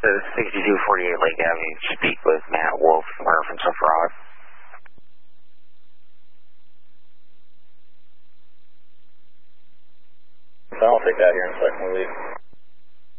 to 6248 Lake Avenue. Speak with Matt Wolf, reference of fraud. I'll take that here in a second. We'll leave.